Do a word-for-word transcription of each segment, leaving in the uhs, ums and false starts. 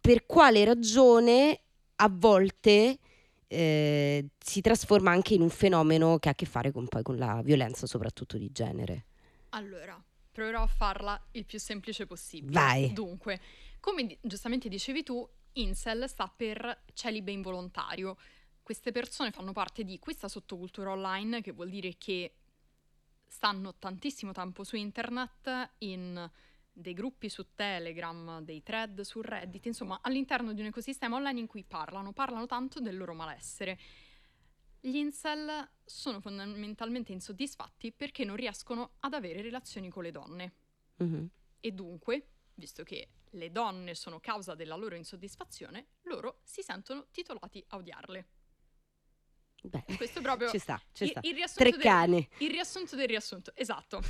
per quale ragione a volte eh, si trasforma anche in un fenomeno che ha a che fare con, poi con la violenza, soprattutto di genere. Allora, proverò a farla il più semplice possibile. Vai. Dunque, come di- giustamente dicevi tu, incel sta per celibe involontario. Queste persone fanno parte di questa sottocultura online, che vuol dire che stanno tantissimo tempo su internet, in dei gruppi su Telegram, dei thread su Reddit, insomma all'interno di un ecosistema online in cui parlano, parlano tanto del loro malessere. Gli incel sono fondamentalmente insoddisfatti perché non riescono ad avere relazioni con le donne. Mhm. E dunque, visto che le donne sono causa della loro insoddisfazione, loro si sentono titolati a odiarle. Beh, Questo è proprio ci sta, ci il, sta. il riassunto Tre del, cani. il riassunto del riassunto, esatto.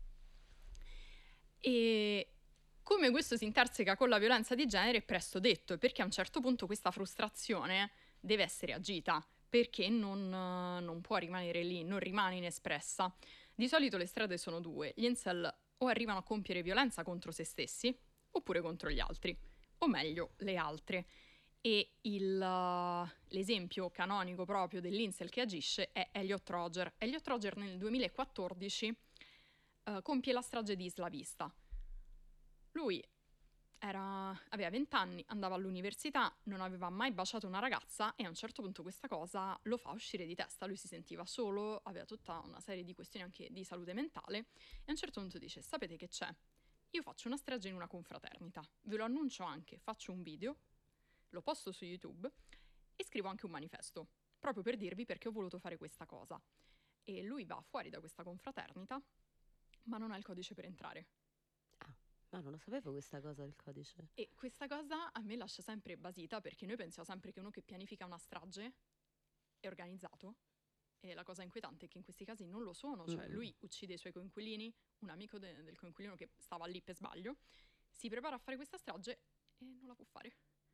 E come questo si interseca con la violenza di genere è presto detto, perché a un certo punto questa frustrazione deve essere agita, perché non, non può rimanere lì, non rimane inespressa. Di solito le strade sono due: gli incel o arrivano a compiere violenza contro se stessi, oppure contro gli altri, o meglio, le altre. E il, l'esempio canonico proprio dell'incel che agisce è Elliot Rodger. Elliot Rodger nel duemilaquattordici uh, compie la strage di Isla Vista. Lui era, aveva venti anni, andava all'università, non aveva mai baciato una ragazza e a un certo punto questa cosa lo fa uscire di testa. Lui si sentiva solo, aveva tutta una serie di questioni anche di salute mentale e a un certo punto dice: sapete che c'è? Io faccio una strage in una confraternita, ve lo annuncio anche, faccio un video, lo posto su YouTube e scrivo anche un manifesto, proprio per dirvi perché ho voluto fare questa cosa. E lui va fuori da questa confraternita, ma non ha il codice per entrare. Ah, ma non lo sapevo questa cosa del codice. E questa cosa a me lascia sempre basita, perché noi pensiamo sempre che uno che pianifica una strage è organizzato, e la cosa inquietante è che in questi casi non lo sono. Cioè Mm. lui uccide i suoi coinquilini, un amico de- del coinquilino che stava lì per sbaglio, si prepara a fare questa strage e non la può fare.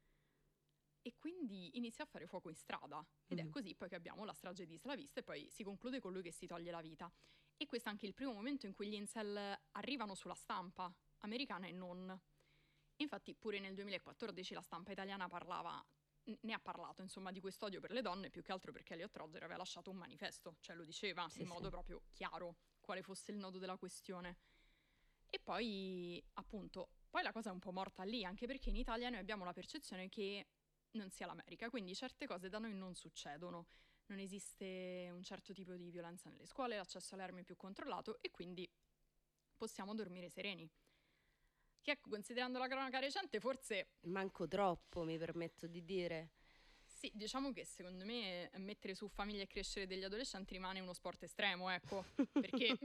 E quindi inizia a fare fuoco in strada. Ed Mm. è così poi che abbiamo la strage di Isla Vista e poi si conclude con lui che si toglie la vita. E questo è anche il primo momento in cui gli incel arrivano sulla stampa americana e non. Infatti pure nel duemilaquattordici la stampa italiana parlava, ne ha parlato insomma di quest'odio per le donne, più che altro perché Elliot Rodger aveva lasciato un manifesto, cioè lo diceva Sì, in modo sì. proprio chiaro quale fosse il nodo della questione. E poi appunto, poi la cosa è un po' morta lì, anche perché in Italia noi abbiamo la percezione che non sia l'America, quindi certe cose da noi non succedono. Non esiste un certo tipo di violenza nelle scuole, l'accesso alle armi è più controllato e quindi possiamo dormire sereni. Che, considerando la cronaca recente, forse Manco troppo, mi permetto di dire. sì, diciamo che secondo me mettere su famiglia e crescere degli adolescenti rimane uno sport estremo, ecco, perché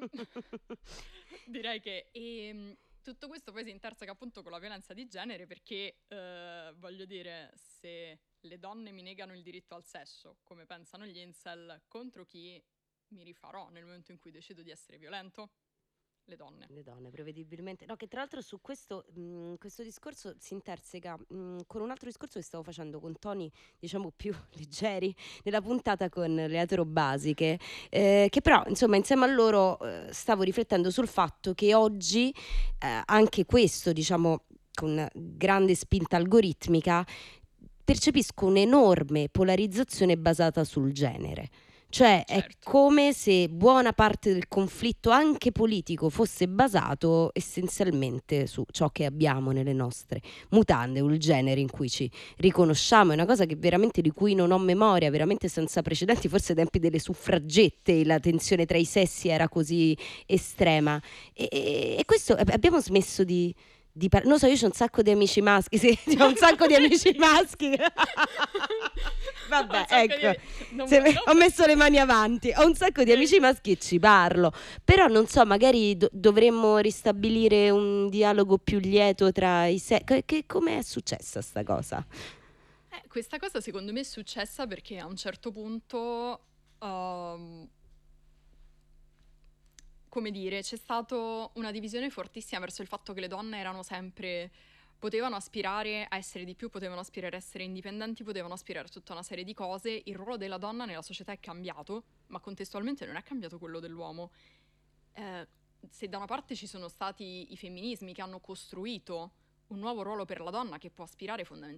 direi che e, tutto questo poi si interseca appunto con la violenza di genere, perché eh, voglio dire, se le donne mi negano il diritto al sesso, come pensano gli incel, contro chi mi rifarò nel momento in cui decido di essere violento? Le donne. Le donne, prevedibilmente. No, che tra l'altro su questo, mh, questo discorso si interseca mh, con un altro discorso che stavo facendo con toni, diciamo, più leggeri nella puntata con le eterobasiche, eh, che però, insomma, insieme a loro eh, stavo riflettendo sul fatto che oggi eh, anche questo, diciamo, con grande spinta algoritmica, percepisco un'enorme polarizzazione basata sul genere. Cioè è Certo. come se buona parte del conflitto anche politico fosse basato essenzialmente su ciò che abbiamo nelle nostre mutande o il genere in cui ci riconosciamo. È una cosa che veramente di cui non ho memoria, veramente senza precedenti, forse ai tempi delle suffragette la tensione tra i sessi era così estrema. E, e- e questo eh, abbiamo smesso di... di par- non so, io ho un sacco di amici maschi, sì, ho un sacco di amici maschi. Vabbè, Un sacco ecco, di- non- se me- non- ho messo le mani avanti. Ho un sacco di amici maschi e ci parlo. Però non so, magari do- dovremmo ristabilire un dialogo più lieto tra i se- che, che- come è successa sta cosa? Eh, questa cosa secondo me è successa perché a un certo punto, um, come dire, c'è stata una divisione fortissima verso il fatto che le donne erano sempre, potevano aspirare a essere di più, potevano aspirare a essere indipendenti, potevano aspirare a tutta una serie di cose. Il ruolo della donna nella società è cambiato, ma contestualmente non è cambiato quello dell'uomo. Eh, se da una parte ci sono stati i femminismi che hanno costruito un nuovo ruolo per la donna che può aspirare fondamentalmente